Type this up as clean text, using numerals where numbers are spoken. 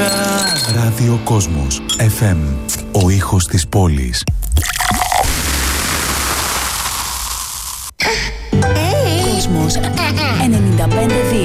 Ράδιο Κόσμος FM. Ο ήχος της πόλης. Κόσμος 95,2.